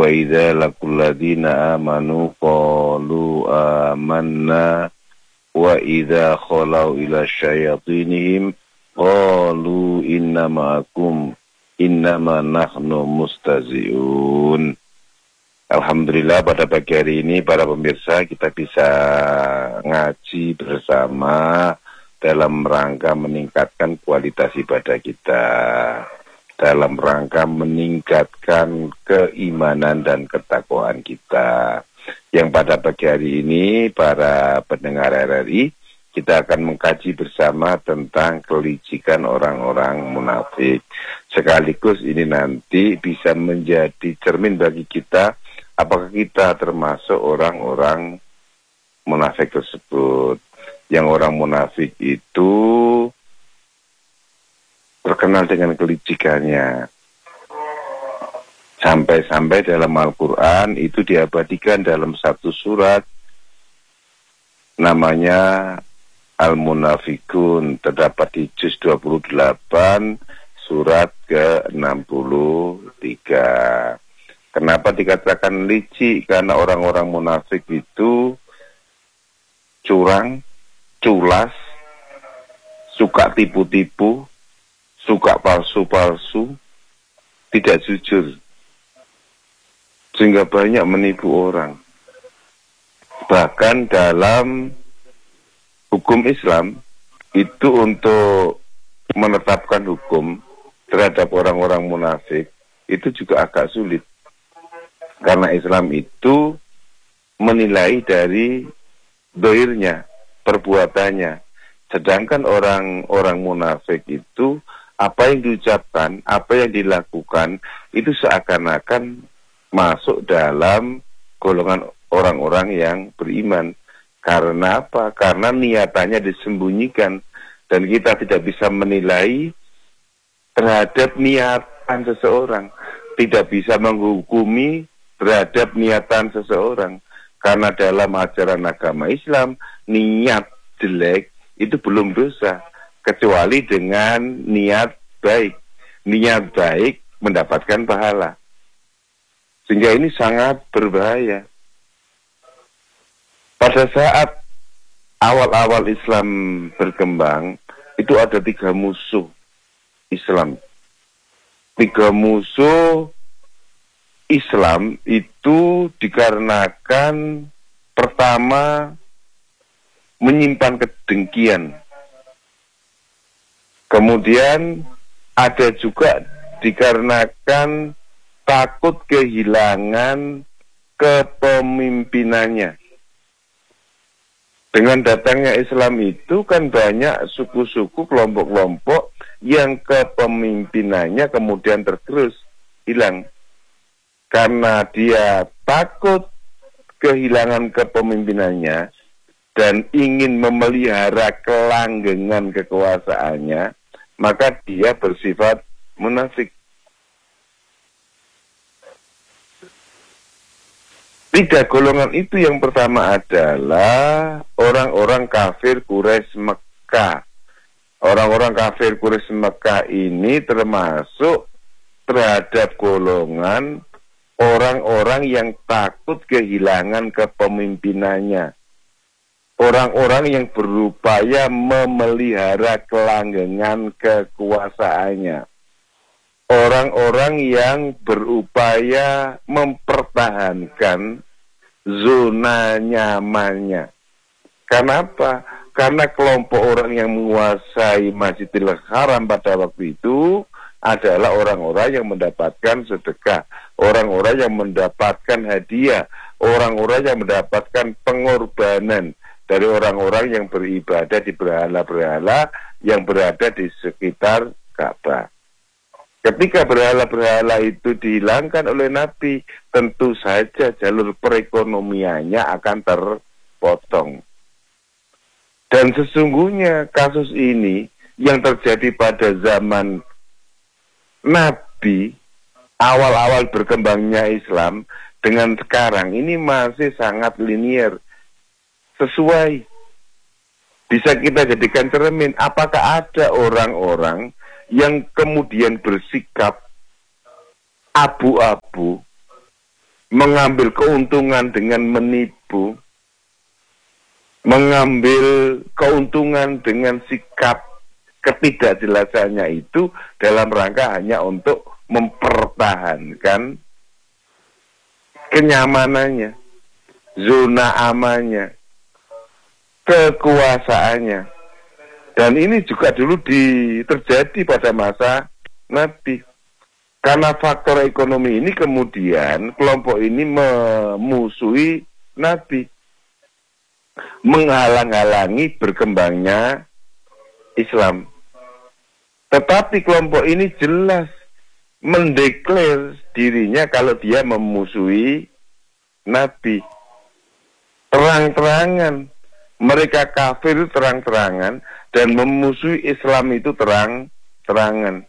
wa idza laqul ladzina amanu qalu amanna wa idza khalau ila syayatinihim qalu inna ma'akum innama nahnu mustazi'un. Alhamdulillah pada pagi hari ini para pemirsa kita bisa ngaji bersama dalam rangka meningkatkan kualitas ibadah kita, dalam rangka meningkatkan keimanan dan ketakwaan kita. Yang pada pagi hari ini para pendengar RRI kita akan mengkaji bersama tentang kelicikan orang-orang munafik. Sekaligus ini nanti bisa menjadi cermin bagi kita apakah kita termasuk orang-orang munafik tersebut. Yang orang munafik itu terkenal dengan kelicikannya. Sampai-sampai dalam Al-Quran itu diabadikan dalam satu surat namanya Al-Munafikun, terdapat di juz 28 surat ke-63. Kenapa dikatakan licik? Karena orang-orang munafik itu curang, culas, suka tipu-tipu, suka palsu-palsu, tidak jujur, sehingga banyak menipu orang. Bahkan dalam hukum Islam itu untuk menetapkan hukum terhadap orang-orang munafik itu juga agak sulit. Karena Islam itu menilai dari dohirnya, perbuatannya. Sedangkan orang-orang munafik itu apa yang diucapkan, apa yang dilakukan itu seakan-akan masuk dalam golongan orang-orang yang beriman. Karena apa? Karena niatannya disembunyikan dan kita tidak bisa menilai terhadap niatan seseorang, tidak bisa menghukumi terhadap niatan seseorang. Karena dalam ajaran agama Islam niat jelek itu belum dosa kecuali dengan niat baik. Niat baik mendapatkan pahala. Sehingga ini sangat berbahaya. Pada saat awal-awal Islam berkembang, itu ada 3 musuh Islam. 3 musuh Islam itu dikarenakan pertama menyimpan kedengkian. Kemudian ada juga dikarenakan takut kehilangan kepemimpinannya. Dengan datangnya Islam itu kan banyak suku-suku, kelompok-kelompok yang kepemimpinannya kemudian tergerus, hilang. Karena dia takut kehilangan kepemimpinannya dan ingin memelihara kelanggengan kekuasaannya, maka dia bersifat munafik. 3 golongan itu yang pertama adalah orang-orang kafir Quraisy Mekah. Orang-orang kafir Quraisy Mekah ini termasuk terhadap golongan orang-orang yang takut kehilangan kepemimpinannya. Orang-orang yang berupaya memelihara kelanggengan kekuasaannya. Orang-orang yang berupaya mempertahankan zona nyamannya. Kenapa? Karena kelompok orang yang menguasai Masjidil Haram pada waktu itu adalah orang-orang yang mendapatkan sedekah, orang-orang yang mendapatkan hadiah, orang-orang yang mendapatkan pengorbanan dari orang-orang yang beribadah di berhala-berhala yang berada di sekitar Ka'bah. Ketika berhala-berhala itu dihilangkan oleh Nabi, tentu saja jalur perekonomiannya akan terpotong. Dan sesungguhnya kasus ini yang terjadi pada zaman Nabi, awal-awal berkembangnya Islam, dengan sekarang ini masih sangat linier. Sesuai. Bisa kita jadikan cermin, apakah ada orang-orang yang kemudian bersikap abu-abu, mengambil keuntungan dengan menipu, mengambil keuntungan dengan sikap ketidakjelasannya itu dalam rangka hanya untuk mempertahankan kenyamanannya, zona amannya, kekuasaannya. Dan ini juga dulu terjadi pada masa Nabi. Karena faktor ekonomi ini kemudian kelompok ini memusuhi Nabi, menghalang-halangi berkembangnya Islam. Tetapi kelompok ini jelas mendeklar dirinya kalau dia memusuhi Nabi. Terang-terangan. Mereka kafir terang-terangan dan memusuhi Islam itu terang-terangan.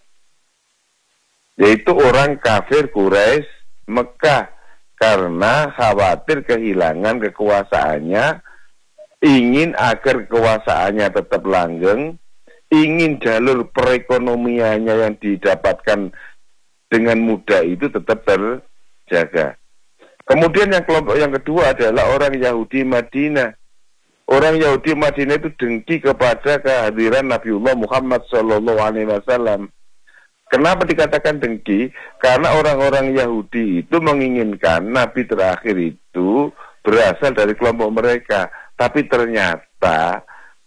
Yaitu orang kafir Quraisy Mekah. Karena khawatir kehilangan kekuasaannya, ingin agar kekuasaannya tetap langgeng, ingin jalur perekonomiannya yang didapatkan dengan mudah itu tetap terjaga. Kemudian yang kelompok yang kedua adalah orang Yahudi Madinah. Orang Yahudi Madinah itu dengki kepada kehadiran Nabiullah Muhammad SAW. Kenapa dikatakan dengki? Karena orang-orang Yahudi itu menginginkan Nabi terakhir itu berasal dari kelompok mereka. Tapi ternyata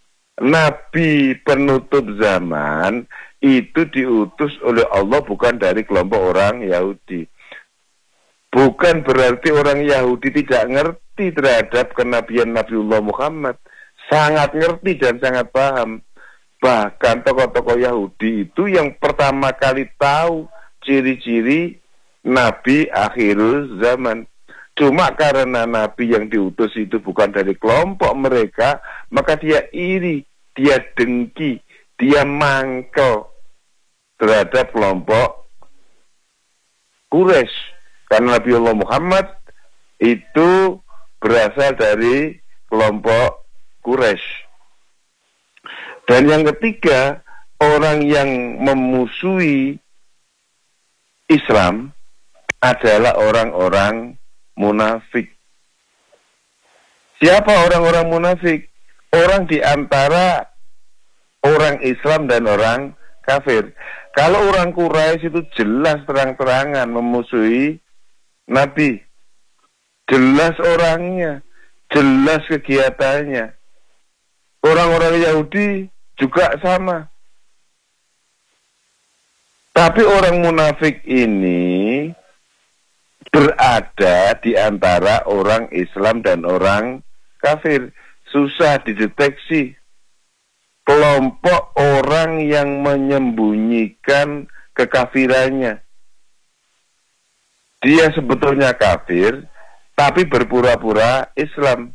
Nabi penutup zaman itu diutus oleh Allah bukan dari kelompok orang Yahudi. Bukan berarti orang Yahudi tidak ngerti terhadap kenabian Nabiullah Muhammad. Sangat ngerti dan sangat paham. Bahkan tokoh-tokoh Yahudi itu yang pertama kali tahu ciri-ciri Nabi akhir zaman. Cuma karena Nabi yang diutus itu bukan dari kelompok mereka, maka dia iri, dia dengki, dia mangkel terhadap kelompok Quraisy. Karena Nabiullah Muhammad itu berasal dari kelompok Quraisy. Dan yang ketiga, orang yang memusuhi Islam adalah orang-orang munafik. Siapa orang-orang munafik? Orang di antara orang Islam dan orang kafir. Kalau orang Quraisy itu jelas terang-terangan memusuhi Nabi, jelas orangnya, jelas kegiatannya. Orang-orang Yahudi juga sama. Tapi orang munafik ini berada di antara orang Islam dan orang kafir. Susah dideteksi. Kelompok orang yang menyembunyikan kekafirannya. Dia sebetulnya kafir, tapi berpura-pura Islam.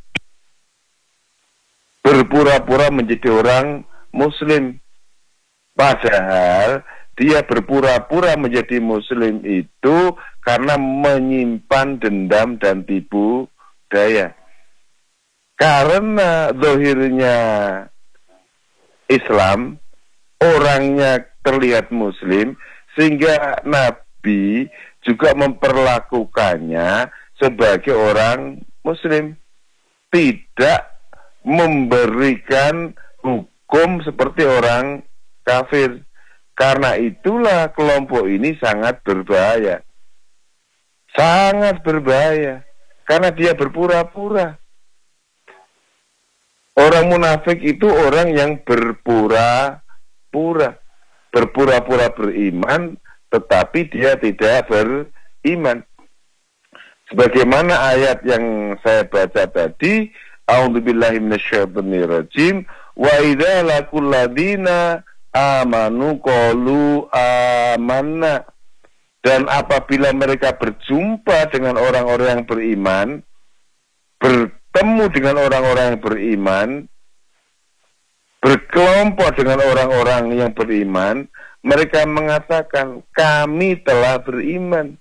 Berpura-pura menjadi orang Muslim. Padahal dia berpura-pura menjadi Muslim itu karena menyimpan dendam dan tipu daya. Karena zahirnya Islam, orangnya terlihat Muslim, sehingga Nabi juga memperlakukannya sebagai orang Muslim, tidak memberikan hukum seperti orang kafir. Karena itulah kelompok ini sangat berbahaya. Sangat berbahaya. Karena dia berpura-pura. Orang munafik itu orang yang berpura-pura. Berpura-pura beriman, tetapi dia tidak beriman. Sebagaimana ayat yang saya baca tadi, A'udzubillahi minasyaitonirrajim, wa idza laqul ladina amanu qalu amanna. Dan apabila mereka berjumpa dengan orang-orang yang beriman, bertemu dengan orang-orang yang beriman, berkelompok dengan orang-orang yang beriman, mereka mengatakan, kami telah beriman.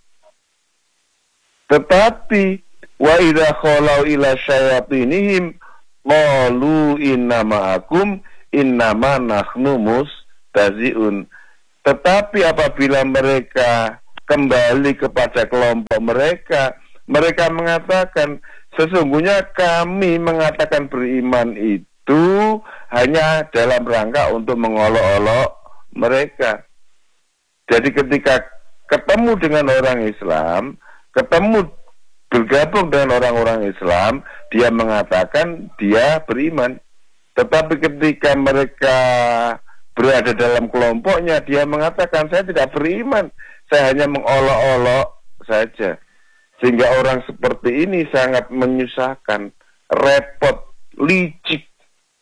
Tetapi wa idza khalau ila syayatinihim qalu innama akum innama nahnu mustaziun. Tetapi apabila mereka kembali kepada kelompok mereka, Mereka mengatakan, sesungguhnya kami mengatakan beriman itu hanya dalam rangka untuk mengolok-olok mereka. Jadi ketika ketemu dengan orang Islam, bergabung dengan orang-orang Islam, dia mengatakan dia beriman. Tetapi ketika mereka berada dalam kelompoknya, dia mengatakan saya tidak beriman, saya hanya mengolok-olok saja. Sehingga orang seperti ini sangat menyusahkan, repot, licik.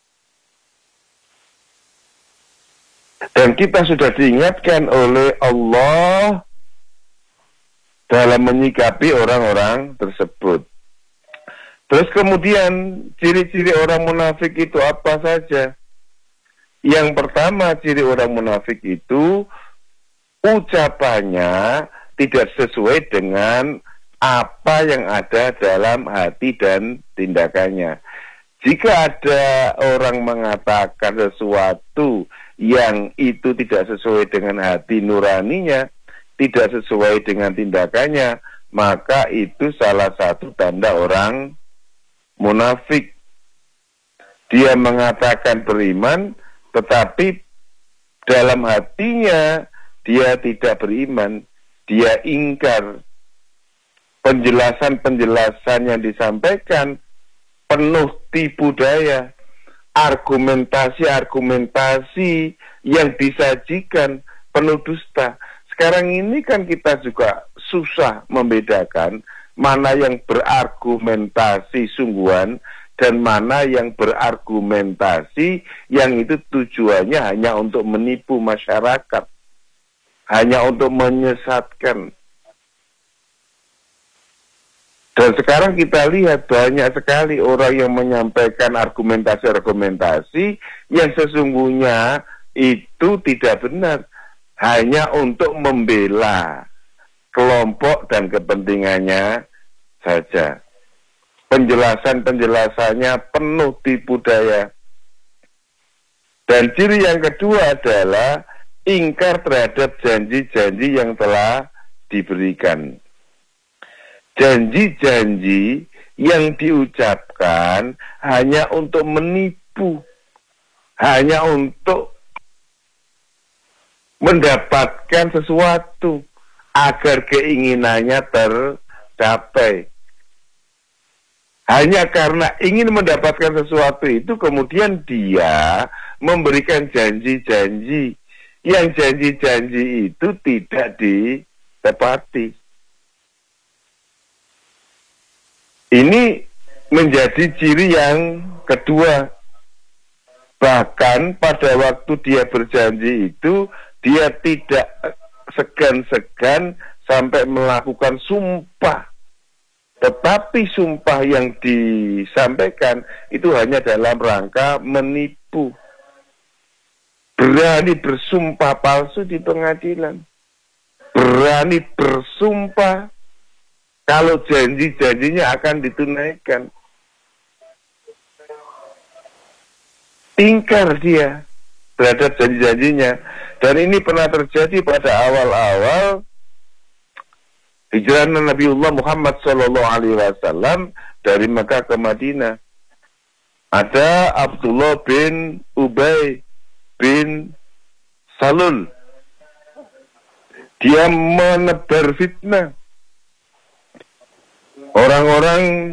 Dan kita sudah diingatkan oleh Allah dalam menyikapi orang-orang tersebut. Terus kemudian ciri-ciri orang munafik itu apa saja? Yang pertama, ciri orang munafik itu ucapannya tidak sesuai dengan apa yang ada dalam hati dan tindakannya. Jika ada orang mengatakan sesuatu yang itu tidak sesuai dengan hati nuraninya, tidak sesuai dengan tindakannya, maka itu salah satu tanda orang munafik. Dia mengatakan beriman, tetapi dalam hatinya dia tidak beriman. Dia ingkar. Penjelasan-penjelasan yang disampaikan penuh tipu daya. Argumentasi-argumentasi yang disajikan penuh dusta. Sekarang ini kan kita juga susah membedakan mana yang berargumentasi sungguhan dan mana yang berargumentasi yang itu tujuannya hanya untuk menipu masyarakat, hanya untuk menyesatkan. Dan sekarang kita lihat banyak sekali orang yang menyampaikan argumentasi-argumentasi yang sesungguhnya itu tidak benar, hanya untuk membela kelompok dan kepentingannya saja. Penjelasan-penjelasannya penuh tipu daya. Dan ciri yang kedua adalah ingkar terhadap janji-janji yang telah diberikan. Janji-janji yang diucapkan hanya untuk menipu, hanya untuk mendapatkan sesuatu agar keinginannya tercapai. Hanya karena ingin mendapatkan sesuatu itu, kemudian dia memberikan janji-janji. Yang janji-janji itu tidak ditepati. Ini menjadi ciri yang kedua. Bahkan pada waktu dia berjanji itu, dia tidak segan-segan sampai melakukan sumpah. Tetapi sumpah yang disampaikan itu hanya dalam rangka menipu. Berani bersumpah palsu di pengadilan. Berani bersumpah kalau janji-janjinya akan ditunaikan. Ingkar dia terhadap janji-janjinya. Dan ini pernah terjadi pada awal-awal hijrah Nabiullah Muhammad SAW dari Mekah ke Madinah. Ada Abdullah bin Ubay bin Salul. Dia menebar fitnah. Orang-orang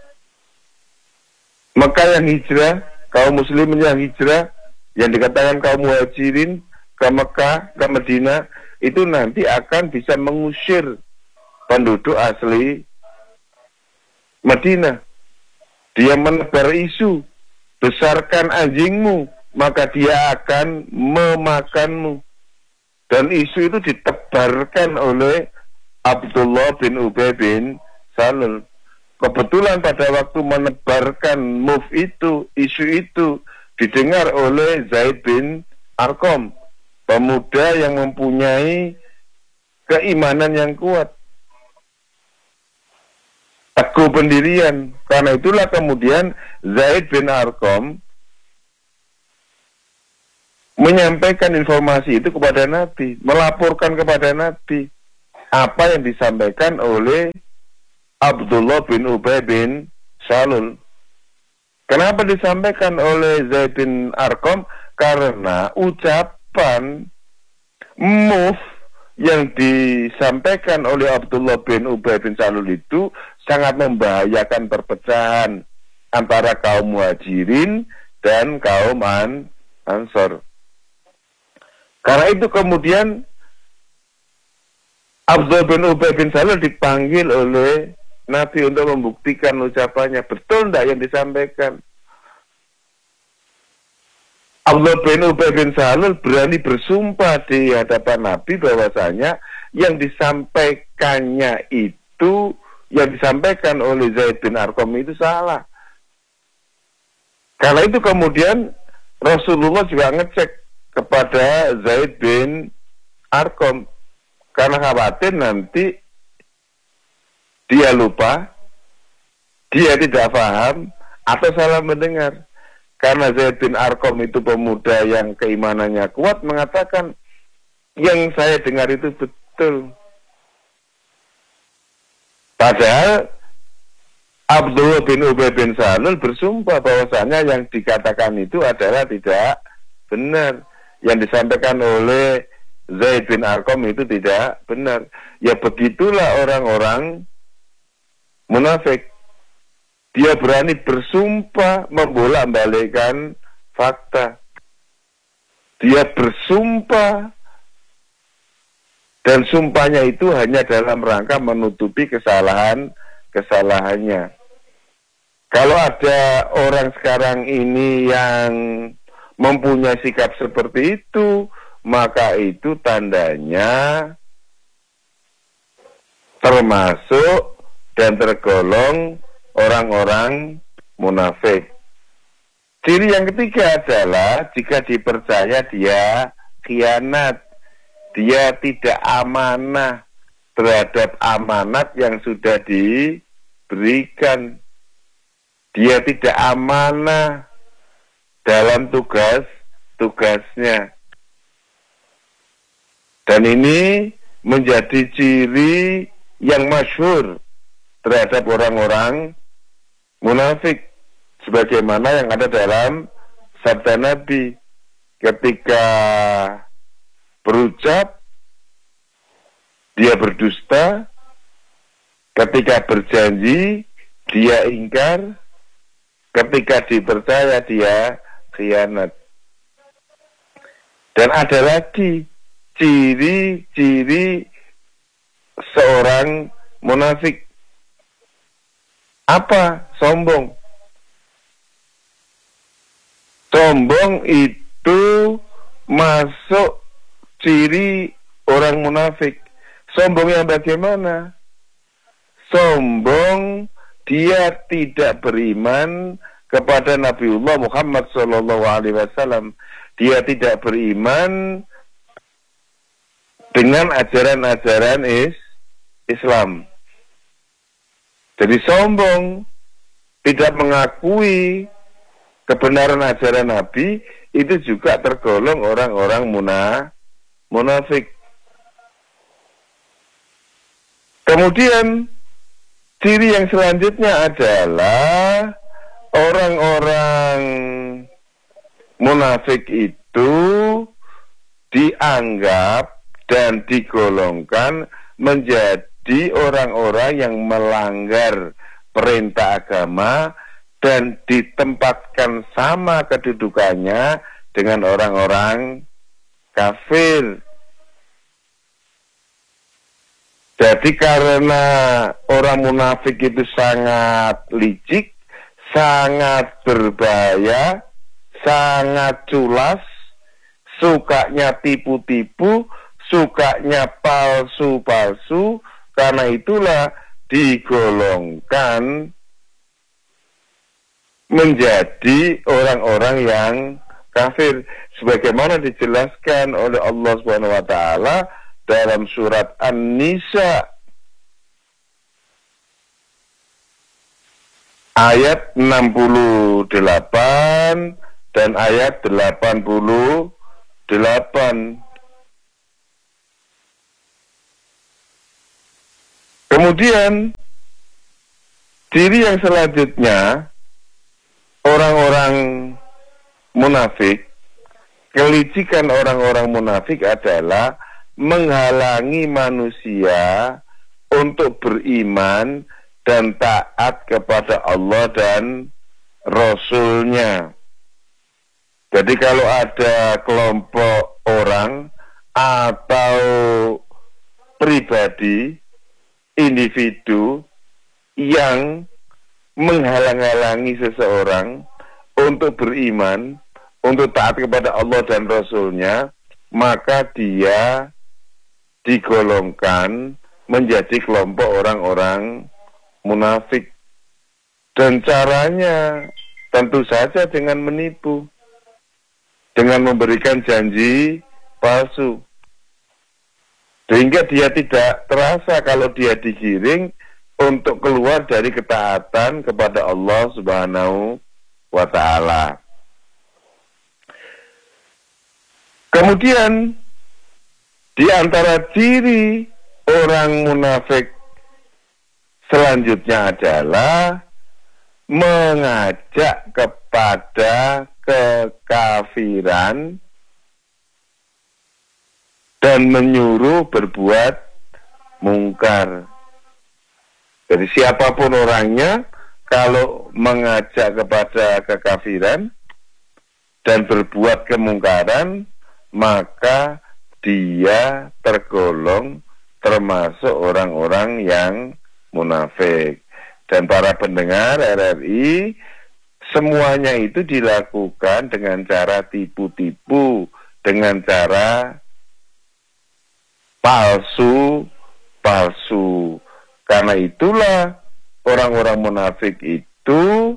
Mekah yang hijrah, kaum muslimin yang hijrah, yang dikatakan kaum muhajirin ke Mekah, ke Madinah, itu nanti akan bisa mengusir penduduk asli Madinah. Dia menebar isu, besarkan anjingmu, maka dia akan memakanmu. Dan isu itu ditebarkan oleh Abdullah bin Ubay bin Salul. Kebetulan pada waktu menebarkan isu itu didengar oleh Zaid bin Arqam, pemuda yang mempunyai keimanan yang kuat, teguh pendirian. Karena itulah kemudian Zaid bin Arqam menyampaikan informasi itu kepada Nabi, melaporkan kepada Nabi apa yang disampaikan oleh Abdullah bin Ubay bin Salul. Kenapa disampaikan oleh Zaid bin Arqam? Karena ucapan move yang disampaikan oleh Abdullah bin Ubay bin Salul itu sangat membahayakan perpecahan antara kaum Muhajirin dan kaum Ansor. Karena itu kemudian Abdullah bin Ubay bin Salul dipanggil oleh Nabi untuk membuktikan ucapannya. Betul tidak yang disampaikan? Abdullah bin Ubay bin Salul berani bersumpah di hadapan Nabi bahwasanya yang disampaikannya itu, yang disampaikan oleh Zaid bin Arqam itu salah. Karena itu kemudian Rasulullah juga ngecek kepada Zaid bin Arqam. Karena khawatir nanti dia lupa, dia tidak paham, atau salah mendengar. Karena Zaid bin Arqam itu pemuda yang keimanannya kuat, mengatakan, yang saya dengar itu betul. Padahal Abdullah bin Ubay bin Salul bersumpah bahwasanya yang dikatakan itu adalah tidak benar. Yang disampaikan oleh Zaid bin Arqam itu tidak benar. Ya begitulah orang-orang munafik. Dia berani bersumpah membolak-balikkan fakta. Dia bersumpah dan sumpahnya itu hanya dalam rangka menutupi kesalahannya. Kalau ada orang sekarang ini yang mempunyai sikap seperti itu, maka itu tandanya termasuk dan tergolong orang-orang munafik. Ciri yang ketiga adalah jika dipercaya dia khianat. Dia tidak amanah terhadap amanat yang sudah diberikan. Dia tidak amanah dalam tugasnya. Dan ini menjadi ciri yang masyhur terhadap orang-orang munafik, sebagaimana yang ada dalam sabda Nabi, ketika berucap dia berdusta, ketika berjanji dia ingkar, ketika dipercaya dia khianat. Dan ada lagi ciri-ciri seorang munafik. Apa? Sombong. Sombong itu masuk ciri orang munafik. Sombong yang bagaimana? Sombong dia tidak beriman kepada Nabiullah Muhammad SAW. Dia tidak beriman dengan ajaran-ajaran Islam. Jadi sombong, tidak mengakui kebenaran ajaran Nabi, itu juga tergolong orang-orang munafik. Kemudian ciri yang selanjutnya adalah orang-orang munafik itu dianggap dan digolongkan menjadi orang-orang yang melanggar perintah agama dan ditempatkan sama kedudukannya dengan orang-orang kafir. Jadi karena orang munafik itu sangat licik, sangat berbahaya, sangat culas, sukanya tipu-tipu, sukanya palsu-palsu, karena itulah digolongkan menjadi orang-orang yang kafir, sebagaimana dijelaskan oleh Allah Subhanahu wa taala dalam surat An-Nisa ayat 68 dan ayat 88. Kemudian Ciri yang selanjutnya, orang-orang munafik, kelicikan orang-orang munafik adalah menghalangi manusia untuk beriman dan taat kepada Allah dan Rasul-Nya. Jadi kalau ada kelompok orang atau pribadi, individu yang menghalang-halangi seseorang untuk beriman, untuk taat kepada Allah dan Rasul-Nya, maka dia digolongkan menjadi kelompok orang-orang munafik. Dan caranya tentu saja dengan menipu, dengan memberikan janji palsu, sehingga dia tidak terasa kalau dia digiring untuk keluar dari ketaatan kepada Allah Subhanahu wa Ta'ala. Kemudian di antara ciri orang munafik selanjutnya adalah mengajak kepada kekafiran dan menyuruh berbuat mungkar. Jadi siapapun orangnya, kalau mengajak kepada kekafiran dan berbuat kemungkaran, maka dia tergolong termasuk orang-orang yang munafik. Dan para pendengar RRI, semuanya itu dilakukan dengan cara tipu-tipu, dengan cara palsu. Karena itulah orang-orang munafik itu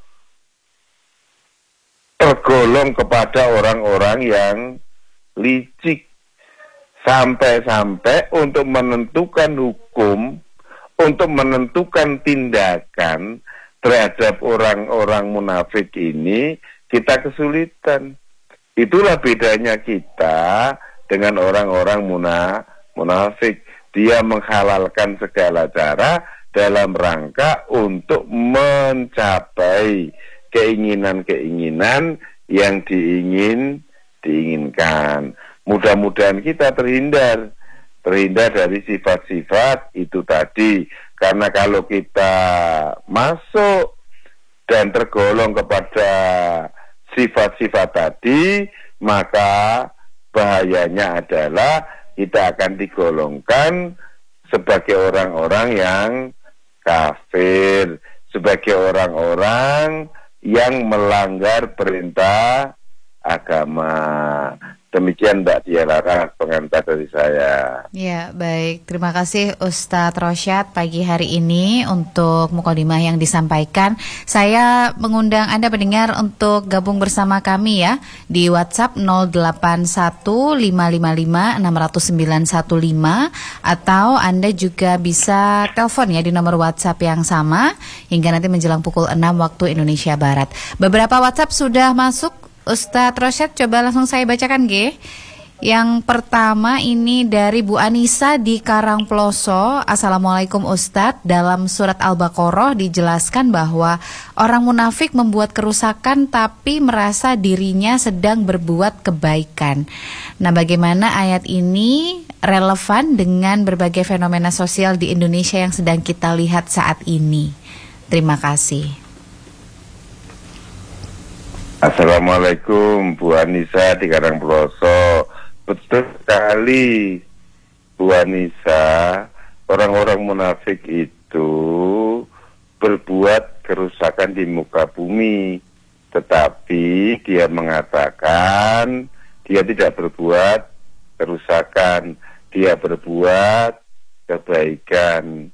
tergolong kepada orang-orang yang licik, sampai-sampai untuk menentukan hukum, untuk menentukan tindakan terhadap orang-orang munafik ini, kita kesulitan. Itulah bedanya kita dengan orang-orang munafik. Dia menghalalkan segala cara dalam rangka untuk mencapai keinginan-keinginan yang diinginkan. Mudah-mudahan kita terhindar dari sifat-sifat itu tadi. Karena kalau kita masuk dan tergolong kepada sifat-sifat tadi, maka bahayanya adalah kita akan digolongkan sebagai orang-orang yang kafir, sebagai orang-orang yang melanggar perintah agama. Demikian Mbak Dialara, pengantar dari saya. Ya, baik. Terima kasih Ustadz Rosyad pagi hari ini untuk mukadimah yang disampaikan. Saya mengundang Anda pendengar untuk gabung bersama kami ya di WhatsApp 081555600915 atau Anda juga bisa telepon ya di nomor WhatsApp yang sama hingga nanti menjelang pukul 6 waktu Indonesia Barat. Beberapa WhatsApp sudah masuk. Ustadz Rosyad, coba langsung saya bacakan, G. Yang pertama ini dari Bu Anissa di Karangploso. Assalamualaikum Ustadz. Dalam surat Al-Baqarah dijelaskan bahwa orang munafik membuat kerusakan tapi merasa dirinya sedang berbuat kebaikan. Nah, bagaimana ayat ini relevan dengan berbagai fenomena sosial di Indonesia yang sedang kita lihat saat ini? Terima kasih. Assalamualaikum Bu Anissa di Karangploso. Betul sekali Bu Anissa, orang-orang munafik itu berbuat kerusakan di muka bumi, tetapi dia mengatakan dia tidak berbuat kerusakan, dia berbuat kebaikan.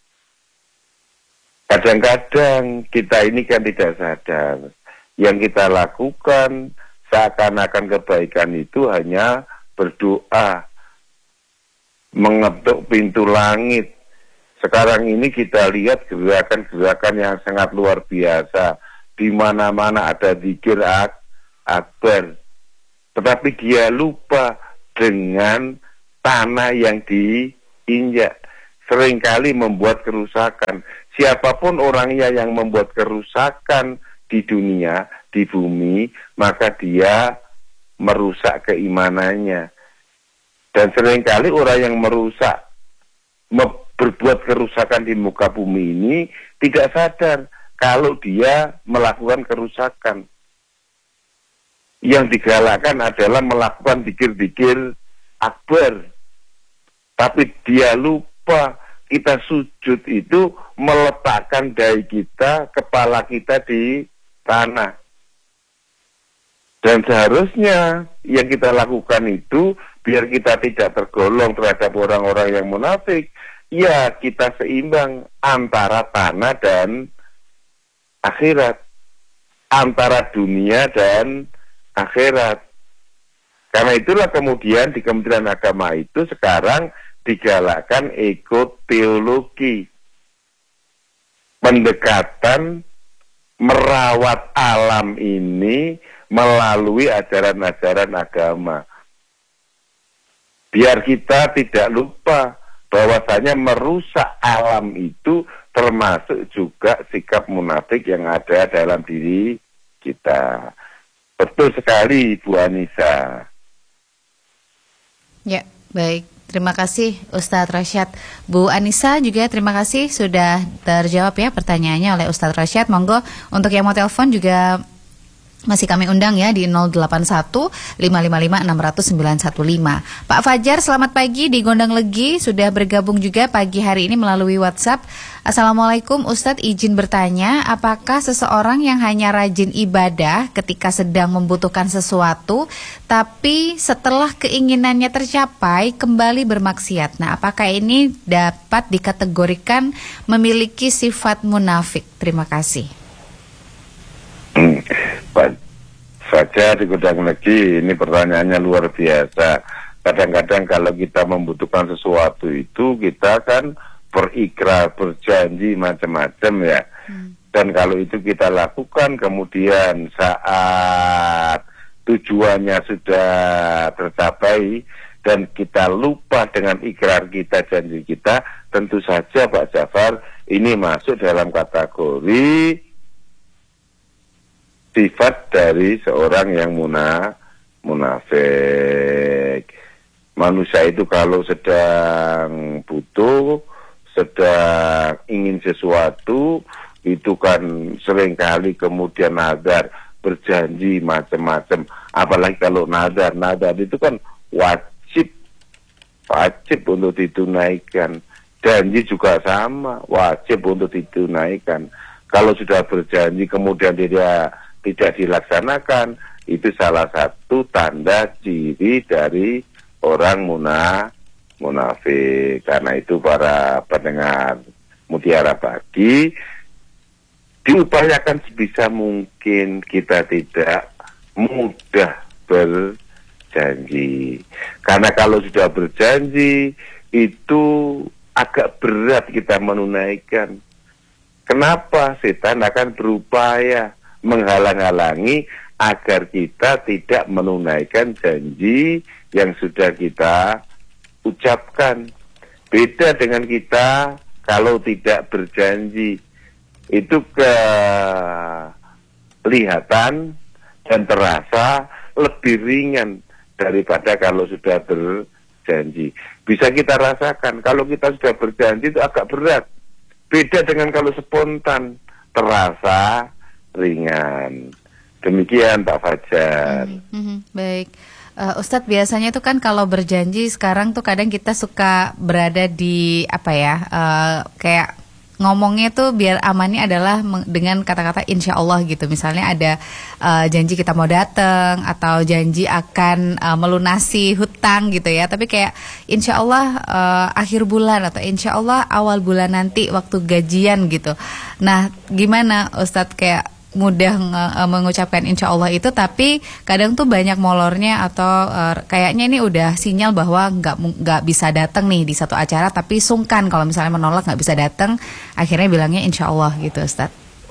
Kadang-kadang kita ini kan tidak sadar, yang kita lakukan seakan-akan kebaikan itu hanya berdoa, mengetuk pintu langit. Sekarang ini kita lihat gerakan-gerakan yang sangat luar biasa. Di mana-mana ada zikir akbar. Tetapi dia lupa dengan tanah yang diinjak. Seringkali membuat kerusakan. siapapun orangnya yang membuat kerusakan di dunia, di bumi, maka dia merusak keimanannya. Dan seringkali orang yang merusak, berbuat kerusakan di muka bumi ini tidak sadar kalau dia melakukan kerusakan. Yang digalakkan adalah melakukan dikir-dikir akbar. Tapi dia lupa kita sujud itu meletakkan dahi kita, kepala kita di tanah. Dan seharusnya yang kita lakukan itu biar kita tidak tergolong terhadap orang-orang yang munafik, ya kita seimbang antara tanah dan akhirat, antara dunia dan akhirat. Karena itulah kemudian di Kementerian Agama itu sekarang digalakkan ekoteologi, pendekatan merawat alam ini melalui ajaran-ajaran agama. Biar kita tidak lupa bahwasanya merusak alam itu termasuk juga sikap munafik yang ada dalam diri kita. Betul sekali, Bu Anissa. Ya, baik. Terima kasih Ustadz Rasyad. Bu Anissa juga terima kasih sudah terjawab ya pertanyaannya oleh Ustadz Rasyad. Monggo untuk yang mau telepon juga masih kami undang ya di 081 555 600 915. Pak Fajar, selamat pagi di Gondang Legi, sudah bergabung juga pagi hari ini melalui WhatsApp. Assalamualaikum Ustadz, izin bertanya, apakah seseorang yang hanya rajin ibadah ketika sedang membutuhkan sesuatu, tapi setelah keinginannya tercapai kembali bermaksiat? Nah, apakah ini dapat dikategorikan memiliki sifat munafik? Terima kasih. Pak Fajar di Gondang Legi, ini pertanyaannya luar biasa. Kadang-kadang kalau kita membutuhkan sesuatu itu kita kan berikrar, berjanji macam-macam ya. Dan kalau itu kita lakukan kemudian saat tujuannya sudah tercapai dan kita lupa dengan ikrar kita, janji kita, tentu saja Pak Jafar ini masuk dalam kategori sifat dari seorang yang munafik. Manusia itu kalau sedang butuh, sedang ingin sesuatu, itu kan seringkali kemudian nadar, berjanji macam-macam. Apalagi kalau nadar itu kan wajib untuk ditunaikan. Janji juga sama, wajib untuk ditunaikan. Kalau sudah berjanji kemudian tidak dilaksanakan, itu salah satu tanda ciri dari orang munafik. Karena itu para pendengar Mutiara Pagi, diupayakan sebisa mungkin kita tidak mudah berjanji. Karena kalau sudah berjanji itu agak berat kita menunaikan. Kenapa? Setan akan berupaya menghalang-halangi agar kita tidak menunaikan janji yang sudah kita ucapkan. Beda dengan kita kalau tidak berjanji, itu kelihatan dan terasa lebih ringan daripada kalau sudah berjanji. Bisa kita rasakan kalau kita sudah berjanji itu agak berat. Beda dengan kalau spontan, terasa ringan. Demikian Pak Fajar. Baik. Ustadz, biasanya itu kan kalau berjanji sekarang tuh kadang kita suka berada di kayak ngomongnya tuh biar amannya adalah dengan kata-kata insya Allah gitu. Misalnya ada janji kita mau datang atau janji akan melunasi hutang gitu ya. Tapi kayak insya Allah akhir bulan atau insya Allah awal bulan nanti waktu gajian gitu. Nah, gimana Ustadz, kayak mudah mengucapkan insya Allah itu, tapi kadang tuh banyak molornya atau kayaknya ini udah sinyal bahwa nggak bisa datang nih di satu acara, tapi sungkan kalau misalnya menolak nggak bisa datang, akhirnya bilangnya insya Allah gitu, Ustadz.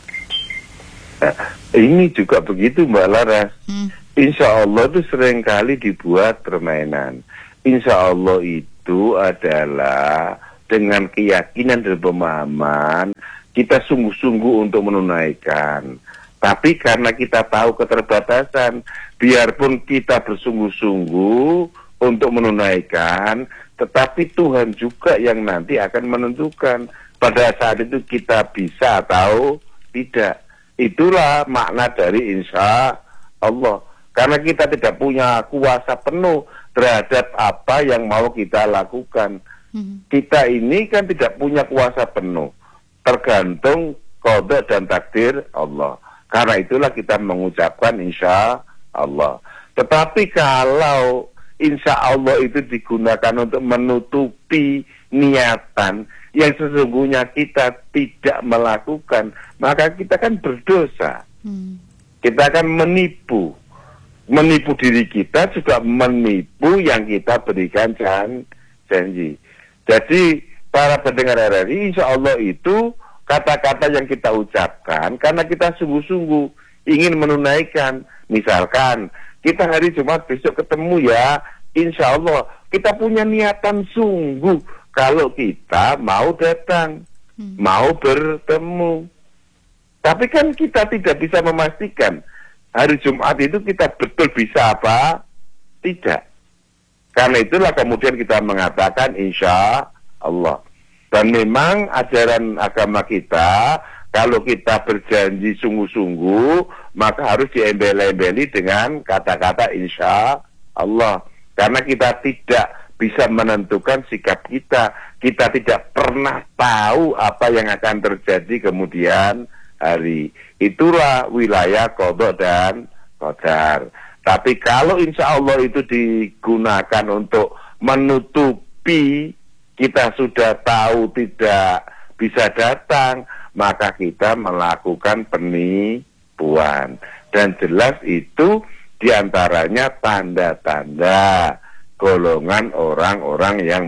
Ini juga begitu Mbak Laras. Insya Allah itu seringkali dibuat permainan. Insya Allah itu adalah dengan keyakinan dan pemahaman kita sungguh-sungguh untuk menunaikan. Tapi karena kita tahu keterbatasan, biarpun kita bersungguh-sungguh untuk menunaikan, tetapi Tuhan juga yang nanti akan menentukan pada saat itu kita bisa atau tidak. Itulah makna dari insya Allah. Karena kita tidak punya kuasa penuh terhadap apa yang mau kita lakukan. Kita ini kan tidak punya kuasa penuh. Tergantung qada dan takdir Allah. Karena itulah kita mengucapkan insya Allah. Tetapi kalau insya Allah itu digunakan untuk menutupi niatan yang sesungguhnya kita tidak melakukan, maka kita kan berdosa. Kita akan menipu diri kita, juga menipu yang kita berikan janji. Jadi para pendengar RRI, insya Allah itu kata-kata yang kita ucapkan karena kita sungguh-sungguh ingin menunaikan. Misalkan kita hari Jumat besok ketemu ya, insya Allah kita punya niatan sungguh kalau kita mau datang, mau bertemu. Tapi kan kita tidak bisa memastikan hari Jumat itu kita betul bisa apa tidak. Karena itulah kemudian kita mengatakan insya Allah. Dan memang ajaran agama kita, kalau kita berjanji sungguh-sungguh, maka harus diembel-embeli dengan kata-kata insya Allah. Karena kita tidak bisa menentukan sikap kita. Kita tidak pernah tahu apa yang akan terjadi kemudian hari. Itulah wilayah qada dan qadar. Tapi kalau insya Allah itu digunakan untuk menutupi, kita sudah tahu tidak bisa datang, maka kita melakukan penipuan. Dan jelas itu diantaranya tanda-tanda golongan orang-orang yang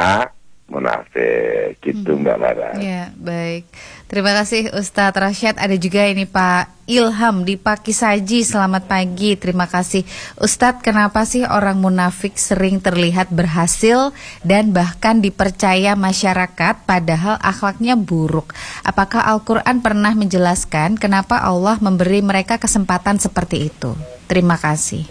munafik. Gitu Mbak Lara. Ya, baik. Terima kasih Ustadz Rasyad. Ada juga ini Pak Ilham di Pakisaji. Selamat pagi. Terima kasih Ustadz. Kenapa sih orang munafik sering terlihat berhasil dan bahkan dipercaya masyarakat padahal akhlaknya buruk? Apakah Al-Quran pernah menjelaskan kenapa Allah memberi mereka kesempatan seperti itu? Terima kasih.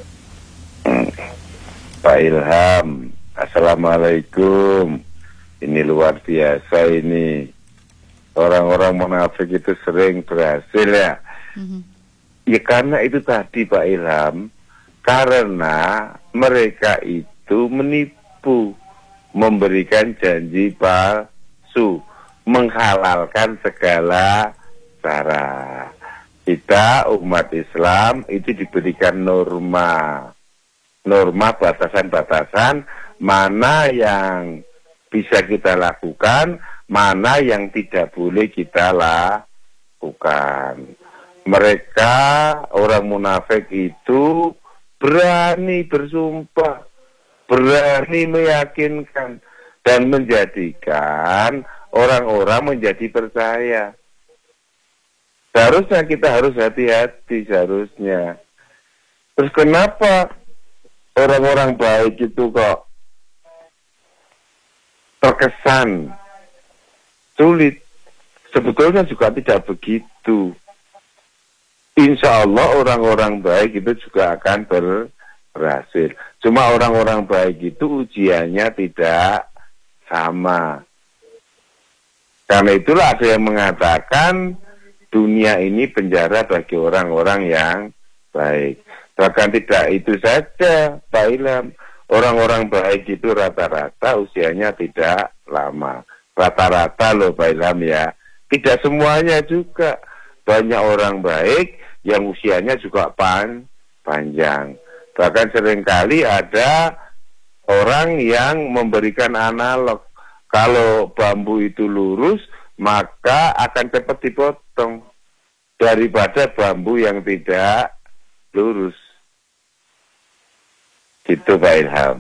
Pak Ilham, Assalamualaikum. Ini luar biasa ini. Orang-orang munafik itu sering berhasil ya. Ya karena itu tadi Pak Ilham, karena mereka itu menipu, memberikan janji palsu, menghalalkan segala cara. Kita umat Islam itu diberikan norma batasan-batasan mana yang bisa kita lakukan, mana yang tidak boleh kita lakukan. Mereka, orang munafik itu berani bersumpah, berani meyakinkan, dan menjadikan orang-orang menjadi percaya. Seharusnya kita harus hati-hati, seharusnya. Terus kenapa orang-orang baik itu kok terkesan sulit? Sebetulnya juga tidak begitu. Insya Allah orang-orang baik itu juga akan berhasil. Cuma orang-orang baik itu ujiannya tidak sama. Karena itulah ada yang mengatakan dunia ini penjara bagi orang-orang yang baik. Bahkan tidak itu saja, Pak Ilham. Orang-orang baik itu rata-rata usianya tidak lama. Rata-rata loh Pak Ilham ya. Tidak semuanya juga. Banyak orang baik yang usianya juga panjang. Bahkan seringkali ada orang yang memberikan analog. Kalau bambu itu lurus, maka akan cepat dipotong. Daripada bambu yang tidak lurus. Gitu Pak Ilham.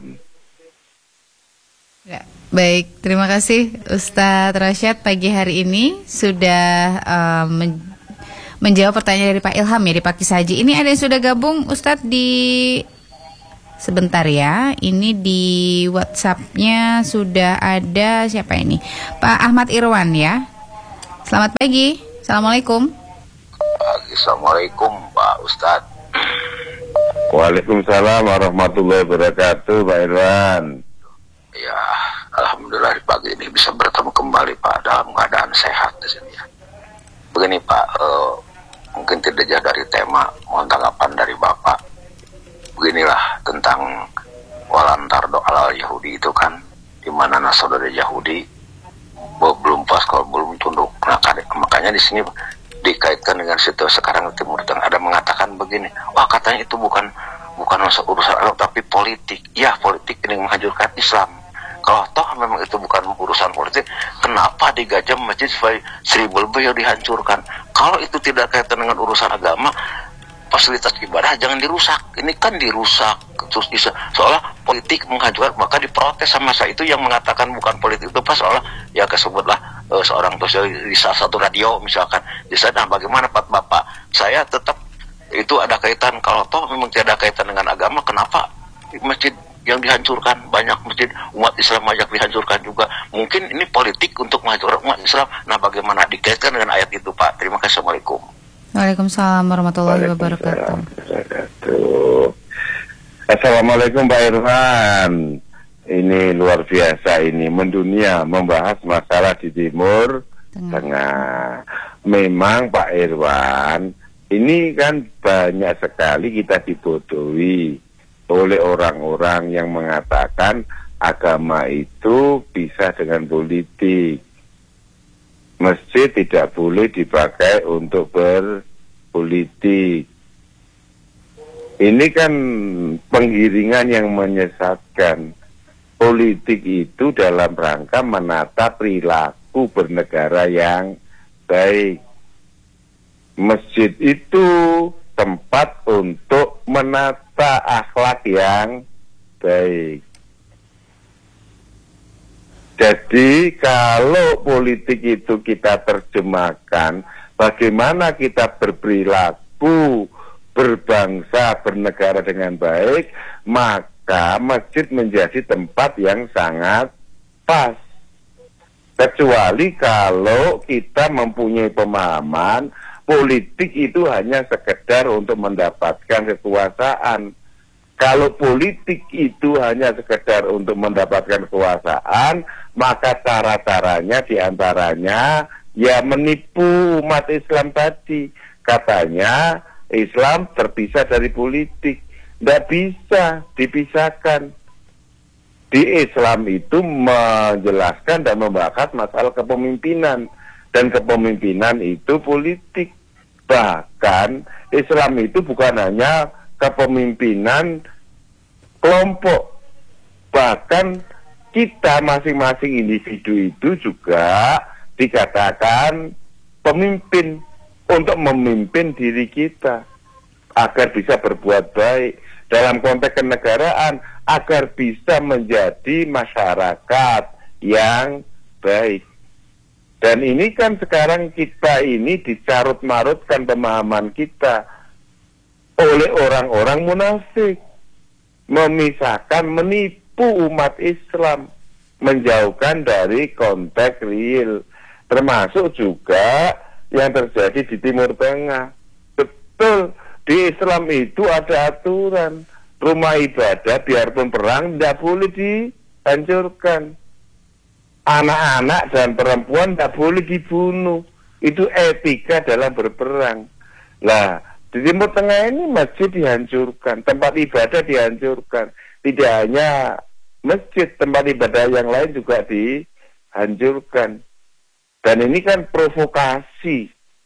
Ya, baik, terima kasih Ustadz Rasyad pagi hari ini sudah menjawab pertanyaan dari Pak Ilham ya di Pakisaji. Ini ada yang sudah gabung Ustadz di sebentar ya. Ini di WhatsApp-nya sudah ada siapa ini? Pak Ahmad Irwan ya. Selamat pagi. Assalamualaikum. Assalamualaikum Pak Ustadz. Waalaikumsalam warahmatullahi wabarakatuh, Pak Irwan. Ya, alhamdulillah di pagi ini bisa bertemu kembali Pak dalam keadaan sehat di sini ya. Begini Pak, mungkin tidak jauh dari tema, mohon tanggapan dari Bapak. Beginilah tentang walantar doa Yahudi itu kan, di mana saudara Yahudi belum pas kalau belum tunduk. Nah, makanya di sini dikaitkan dengan situasi sekarang di Timur Tengah, ada mengatakan begini, wah katanya itu bukan urusan Arab tapi politik. Ya, politik ini menghancurkan Islam. Kalau toh memang itu bukan urusan politik, kenapa digajah masjid 1000 lebih yang dihancurkan? Kalau itu tidak kaitan dengan urusan agama, fasilitas ibadah jangan dirusak. Ini kan dirusak terus bisa seolah politik menghancurkan, maka diprotes sama saya itu yang mengatakan bukan politik itu pas seolah ya kesebutlah seorang terus di salah satu radio misalkan di sana. Bagaimana Pak Bapak, saya tetap itu ada kaitan. Kalau toh memang tidak ada kaitan dengan agama, kenapa masjid yang dihancurkan, banyak masjid umat Islam banyak dihancurkan juga? Mungkin ini politik untuk menghancurkan umat Islam. Nah, bagaimana dikaitkan dengan ayat itu Pak? Terima kasih. Assalamualaikum. Waalaikumsalam warahmatullahi wabarakatuh. Assalamualaikum Pak Irwan. Ini luar biasa, ini mendunia membahas masalah di Timur Tengah. Memang Pak Irwan, ini kan banyak sekali kita dibodohi oleh orang-orang yang mengatakan agama itu bisa dengan politik. Masjid tidak boleh dipakai untuk berpolitik. Ini kan penggiringan yang menyesatkan. Politik itu dalam rangka menata perilaku bernegara yang baik. Masjid itu tempat untuk menata akhlak yang baik. Jadi kalau politik itu kita terjemahkan, bagaimana kita berperilaku, berbangsa, bernegara dengan baik, maka masjid menjadi tempat yang sangat pas. Kecuali kalau kita mempunyai pemahaman politik itu hanya sekedar untuk mendapatkan kekuasaan. Kalau politik itu hanya sekedar untuk mendapatkan kekuasaan, maka cara-caranya diantaranya ya menipu umat Islam tadi. Katanya Islam terpisah dari politik. Tidak bisa dipisahkan. Di Islam itu menjelaskan dan membahas masalah kepemimpinan. Dan kepemimpinan itu politik. Bahkan Islam itu bukan hanya kepemimpinan kelompok. Bahkan kita masing-masing individu itu juga dikatakan pemimpin, untuk memimpin diri kita agar bisa berbuat baik dalam konteks kenegaraan, agar bisa menjadi masyarakat yang baik. Dan ini kan sekarang kita ini dicarut-marutkan pemahaman kita oleh orang-orang munafik, memisahkan, menipu umat Islam, menjauhkan dari konteks real, termasuk juga yang terjadi di Timur Tengah. Betul, di Islam itu ada aturan. Rumah ibadah biarpun perang tidak boleh dihancurkan. Anak-anak dan perempuan tidak boleh dibunuh. Itu etika dalam berperang. Nah, di Timur Tengah ini masjid dihancurkan, tempat ibadah dihancurkan. Tidak hanya masjid, tempat ibadah yang lain juga dihancurkan. Dan ini kan provokasi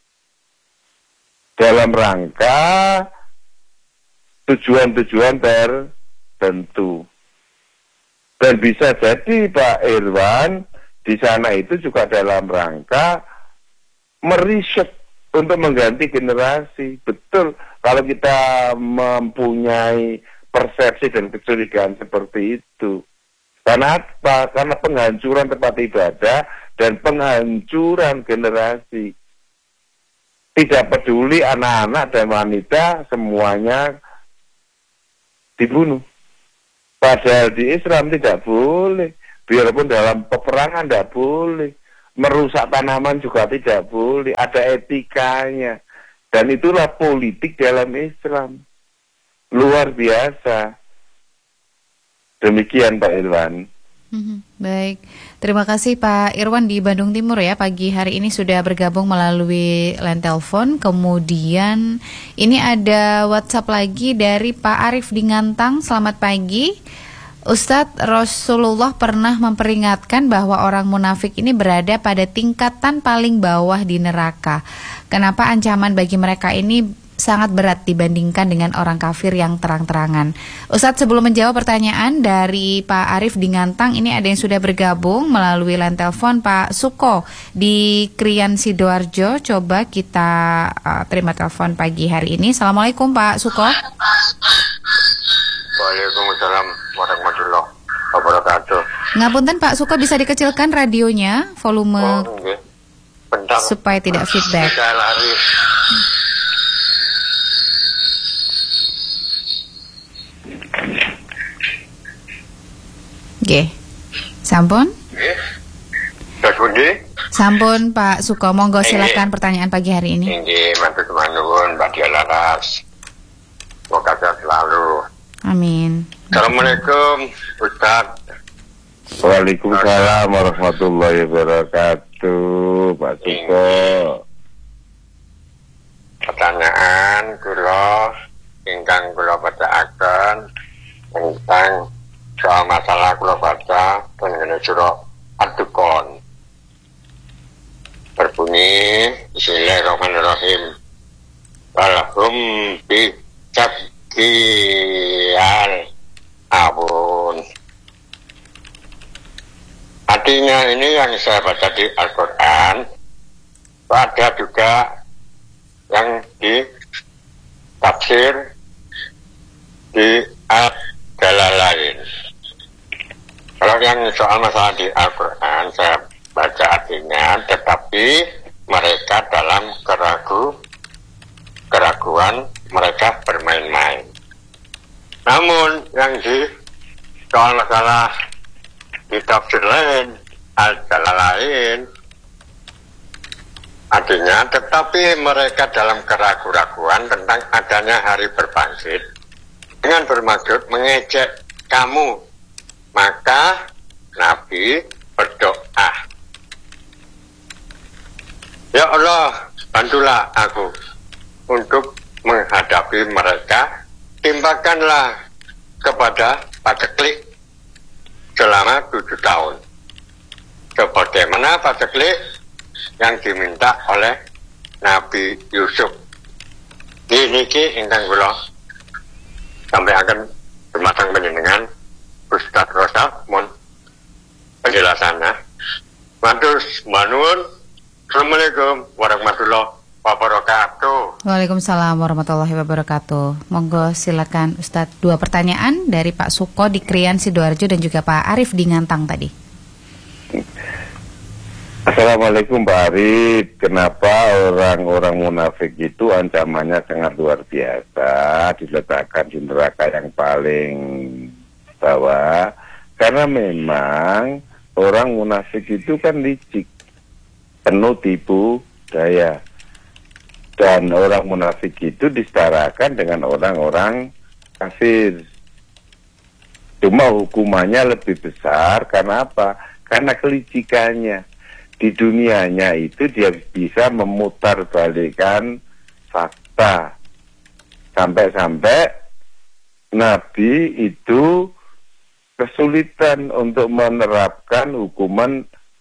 dalam rangka tujuan-tujuan tertentu. Dan bisa jadi Pak Irwan di sana itu juga dalam rangka meriset untuk mengganti generasi. Betul, kalau kita mempunyai persepsi dan kecurigaan seperti itu. Karena apa? Karena penghancuran tempat ibadah dan penghancuran generasi. Tidak peduli anak-anak dan wanita, semuanya dibunuh. Padahal di Islam tidak boleh. Biarpun dalam peperangan tidak boleh. merusak tanaman juga tidak boleh, ada etikanya. Dan itulah politik dalam Islam. Luar biasa. Demikian Pak Irwan. Baik, terima kasih Pak Irwan di Bandung Timur ya, pagi hari ini sudah bergabung melalui line telepon. Kemudian ini ada WhatsApp lagi dari Pak Arif di Ngantang. Selamat pagi Ustadz, Rasulullah pernah memperingatkan bahwa orang munafik ini berada pada tingkatan paling bawah di neraka. Kenapa ancaman bagi mereka ini sangat berat dibandingkan dengan orang kafir yang terang-terangan? Ustadz, sebelum menjawab pertanyaan dari Pak Arif di Ngantang, ini ada yang sudah bergabung melalui line telepon, Pak Suko di Krian Sidoarjo. Coba kita terima telepon pagi hari ini. Assalamualaikum Pak Suko. Waalaikumsalam warahmatullahi wabarakatuh. Ngapunten Pak Suko, bisa dikecilkan radionya volume Bentar, supaya tidak feedback. saya lari. Oke, sampun? Pundi? Sampun Pak Suko, monggo silakan pertanyaan pagi hari ini. Inggih, matur nuwun Mbak Dia Laras. Semoga sehat selalu. Amin. Assalamualaikum Ustaz. Waalaikumsalam warahmatullahi wabarakatuh, Pak Suko. Pertanyaan kula ingkang kula bacaaken tentang soal masalah kula baca tentang surah Ad-Dukhan. Berbunyi Bismillahirrahmanirrahim. Walhum bi tabkiyal abun. Artinya ini yang saya baca di Al-Quran, ada juga yang di tafsir di Ad-Dalalain. Kalau yang soal masalah di Al-Quran saya baca artinya, tetapi mereka dalam keraguan mereka bermain-main. Namun yang di soal masalah di tafsir lain, Al-Jalalain, artinya tetapi mereka dalam keraguan tentang adanya hari berbangkit dengan bermaksud mengejek kamu, maka Nabi berdoa, ya Allah, bantulah aku untuk menghadapi mereka, timpakanlah kepada paceklik selama 7 tahun. Sebagaimana paceklik yang diminta oleh Nabi Yusuf. Ini ingkang kula sampai akan bermatang panjenengan Ustaz Rosa mohon penjelasannya. Matur nuwun. Assalamualaikum warahmatullahi wabarakatuh. Waalaikumsalam warahmatullahi wabarakatuh. Monggo silakan Ustadz, 2 pertanyaan dari Pak Suko di Krian Sidoarjo dan juga Pak Arif di Ngantang tadi. Assalamualaikum Pak Arif. Kenapa orang-orang munafik itu ancamannya sangat luar biasa, diletakkan di neraka yang paling bawah? Karena memang orang munafik itu kan licik, penuh tipu daya. Dan orang munafik itu disetarakan dengan orang-orang kafir. Cuma hukumannya lebih besar karena apa? Karena kelicikannya. Di dunianya itu dia bisa memutarbalikkan fakta. Sampai-sampai Nabi itu kesulitan untuk menerapkan hukuman,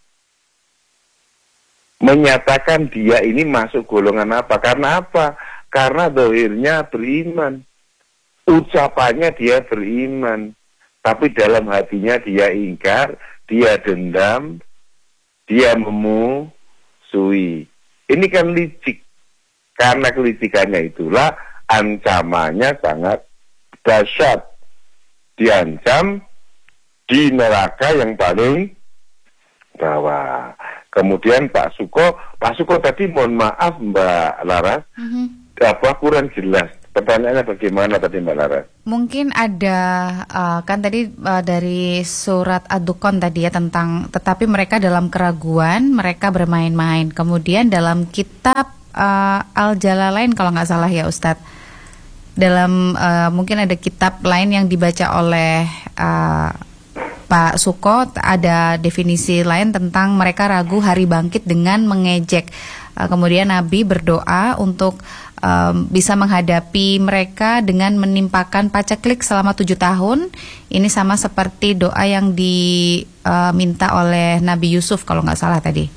menyatakan dia ini masuk golongan apa. Karena apa? Karena zahirnya beriman, ucapannya dia beriman, tapi dalam hatinya dia ingkar, dia dendam, dia memusuhi. Ini kan licik. Karena kelicikannya itulah ancamannya sangat dahsyat. Diancam di neraka yang paling bawah. Kemudian Pak Suko tadi mohon maaf Mbak Laras, apa kurang jelas. Pertanyaannya bagaimana tadi Mbak Laras? Mungkin ada kan tadi dari surat Ad-Dukhan tadi ya tentang tetapi mereka dalam keraguan mereka bermain-main. Kemudian dalam kitab Al-Jalalain kalau nggak salah ya Ustadz, dalam mungkin ada kitab lain yang dibaca oleh Pak Suko, ada definisi lain tentang mereka ragu hari bangkit dengan mengejek. Kemudian Nabi berdoa untuk bisa menghadapi mereka dengan menimpakan paceklik selama 7 tahun. Ini sama seperti doa yang diminta oleh Nabi Yusuf kalau nggak salah tadi.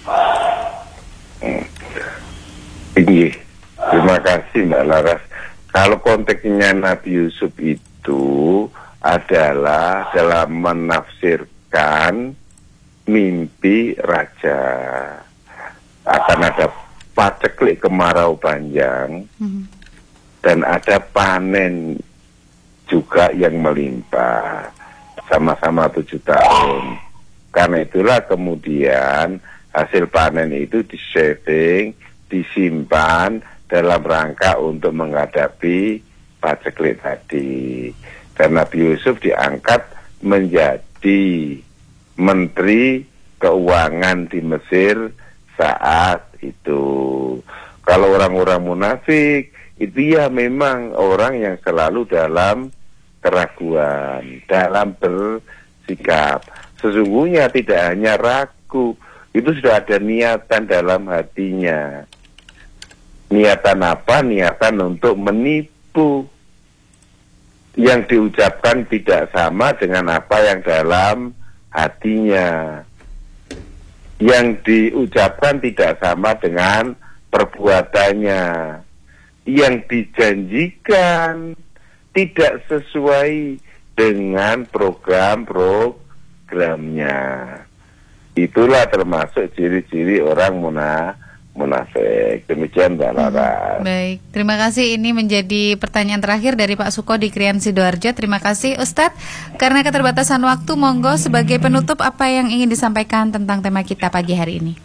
Tinggi. Terima kasih Mbak Laras. Kalau konteksnya Nabi Yusuf itu adalah dalam menafsirkan mimpi raja. Akan ada paceklik kemarau panjang dan ada panen juga yang melimpah sama-sama 7 tahun. Karena itulah kemudian hasil panen itu di-saving, disimpan dalam rangka untuk menghadapi paceklik tadi. Dan Nabi Yusuf diangkat menjadi Menteri Keuangan di Mesir saat itu. Kalau orang-orang munafik itu ya memang orang yang selalu dalam keraguan, dalam bersikap. Sesungguhnya tidak hanya ragu, itu sudah ada niatan dalam hatinya. Niatan apa? Niatan untuk menipu. Yang diucapkan tidak sama dengan apa yang dalam hatinya. Yang diucapkan tidak sama dengan perbuatannya. Yang dijanjikan tidak sesuai dengan program-programnya. Itulah termasuk ciri-ciri orang munafik. Demikian Mbak Laras. Baik, terima kasih. Ini menjadi pertanyaan terakhir dari Pak Suko di Krian Sidoarjo. Terima kasih Ustadz. Karena keterbatasan waktu, monggo sebagai penutup apa yang ingin disampaikan tentang tema kita pagi hari ini.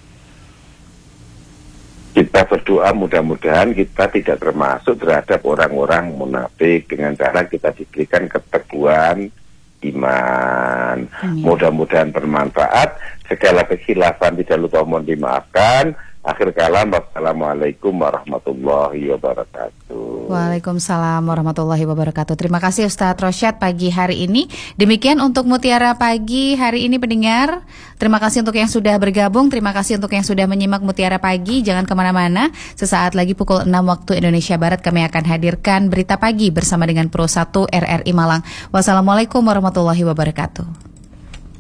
Kita berdoa mudah-mudahan kita tidak termasuk terhadap orang-orang munafik dengan cara kita diberikan keteguhan iman. Mudah-mudahan bermanfaat. Segala kekhilafan tidak lupa mohon dimaafkan. Akhir kalam, wassalamualaikum warahmatullahi wabarakatuh. Waalaikumsalam warahmatullahi wabarakatuh. Terima kasih Ustadz Rosyad pagi hari ini. Demikian untuk Mutiara Pagi hari ini pendengar. Terima kasih untuk yang sudah bergabung. Terima kasih untuk yang sudah menyimak Mutiara Pagi. Jangan kemana-mana. Sesaat lagi pukul 6 waktu Indonesia Barat kami akan hadirkan Berita Pagi bersama dengan Pro 1 RRI Malang. Wassalamualaikum warahmatullahi wabarakatuh.